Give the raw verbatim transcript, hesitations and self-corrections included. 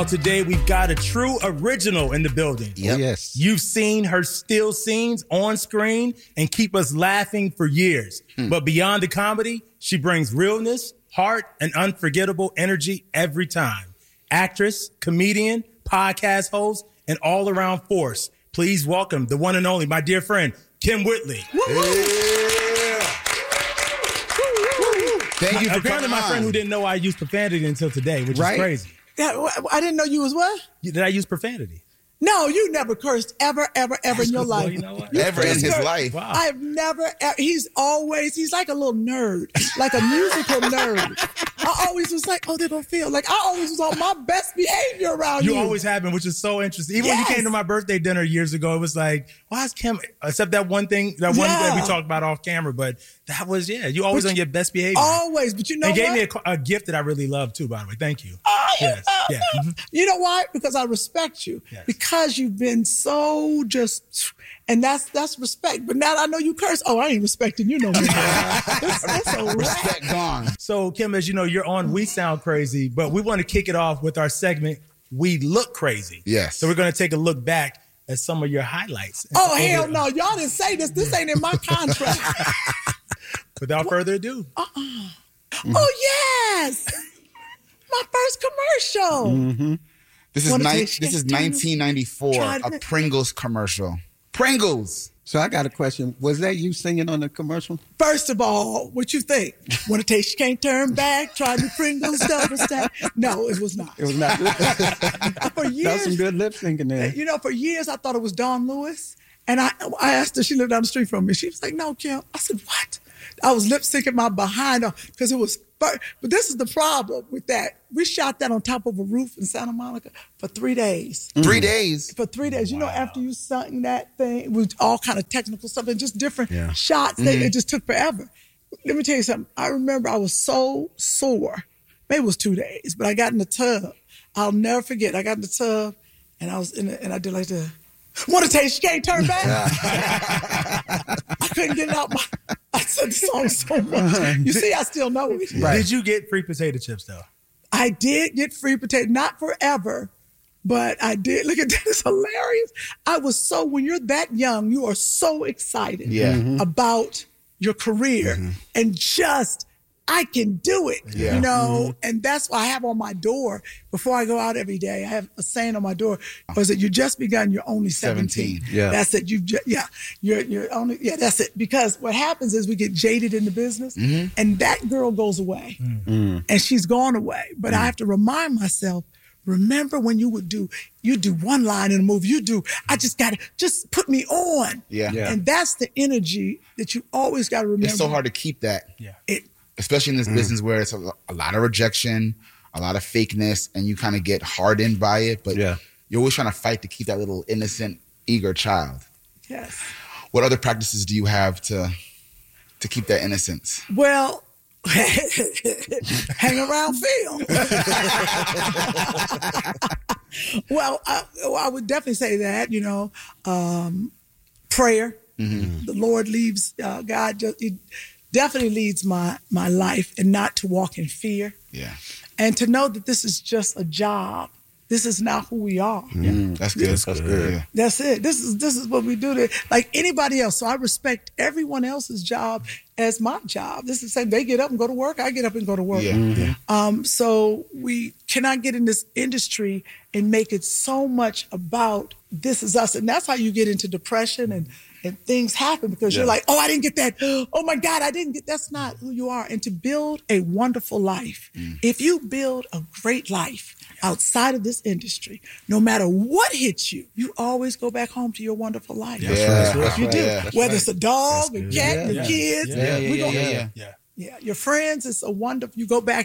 Today, we've got a true original in the building. Yep. Yes. You've seen her still scenes on screen and keep us laughing for years. Mm. But beyond the comedy, she brings realness, heart, and unforgettable energy every time. Actress, comedian, podcast host, and all-around force. Please welcome the one and only, my dear friend, Kym Whitley. Yeah. Thank you for Apparently, my on. friend who didn't know I used profanity until today, which right? is crazy. Yeah, I didn't know you was what? Did I use profanity? No, you never cursed ever, ever, ever in your life. Well, you know what? Never in his cursed. life. Wow. I've never, he's always, he's like a little nerd, like a musical nerd. I always was like, oh, they're going to feel. Like, I always was on my best behavior around you. You always have been, which is so interesting. Even yes. when you came to my birthday dinner years ago, it was like, why is Kym, except that one thing, that one yeah. that we talked about off camera, but that was, yeah, you always but on your best behavior. Always, but you know and what? And gave me a, a gift that I really love too, by the way. Thank you. Oh, yes. you, yeah. Mm-hmm. You know why? Because I respect you. Yes. Because you've been so just, and that's that's respect. But now I know you curse. Oh, I ain't respecting you no more. that's, that's a respect gone. So, Kym, as you know, you're on We Sound Crazy, but we want to kick it off with our segment, We Look Crazy. Yes. So we're going to take a look back at some of your highlights. Oh, hell no. Y'all didn't say this. This ain't in my contract. Without further ado. Uh-uh. Mm-hmm. Oh, yes. My first commercial. Mm-hmm. This is ni- this is nineteen ninety-four, a Pringles commercial. Pringles. So I got a question. Was that you singing on the commercial? First of all, what you think? Want to taste, you can't turn back. Try the Pringles double stack. No, it was not. It was not. For years, that was some good lip syncing there. You know, for years I thought it was Dawn Lewis, and I I asked her. She lived down the street from me. She was like, "No, Kym." I said, "What?" I was lip syncing my behind her because it was. But this is the problem with that. We shot that on top of a roof in Santa Monica for three days. Three days? For three days. You wow. know, after you sung that thing, it was all kind of technical stuff and just different yeah. shots. Mm-hmm. They, it just took forever. Let me tell you something. I remember I was so sore. Maybe it was two days, but I got in the tub. I'll never forget. I got in the tub, and I was in it, and I did like the, want to taste, you can't turn back? I couldn't get it out my... I said the song so much. You see, I still know it. Right. Did you get free potato chips, though? I did get free potato, not forever, but I did. Look at that, it's hilarious. I was so, when you're that young, you are so excited yeah. mm-hmm. about your career mm-hmm. and just, I can do it, yeah. you know? Mm-hmm. And that's why I have on my door, before I go out every day, I have a saying on my door, was that you just begun, you're only seventeen. seventeen. Yeah. That's it. You've just, yeah, you're, you're only, yeah, that's it. Because what happens is we get jaded in the business mm-hmm. and that girl goes away mm-hmm. and she's gone away. But mm-hmm. I have to remind myself, remember when you would do, you do one line in a movie, you do, I just got to, just put me on. Yeah. yeah. And that's the energy that you always got to remember. It's so hard to keep that. Yeah. It, Especially in this mm. business where it's a, a lot of rejection, a lot of fakeness, and you kind of get hardened by it. But yeah. you're always trying to fight to keep that little innocent, eager child. Yes. What other practices do you have to to keep that innocence? Well, hang around film. well, I, well, I would definitely say that, you know, um, prayer. Mm-hmm. The Lord leaves, uh, God just... He, definitely leads my my life, and not to walk in fear. Yeah. And to know that this is just a job. This is not who we are. Mm, that's good. That's, that's good. Yeah. That's it. This is this is what we do to, like anybody else. So I respect everyone else's job as my job. This is the same. They get up and go to work. I get up and go to work. Yeah. Mm-hmm. Um, so we cannot get in this industry and make it so much about this is us. And that's how you get into depression and And things happen because yeah. you're like, oh, I didn't get that. Oh, my God, I didn't get That's not who you are. And to build a wonderful life, mm. if you build a great life outside of this industry, no matter what hits you, you always go back home to your wonderful life. Yeah, that's right. You do. Yeah, Whether right. it's a dog, a cat, yeah, your yeah. kids. Yeah, yeah, we yeah, go, yeah, yeah. yeah. Yeah, your friends, it's a wonderful, you go back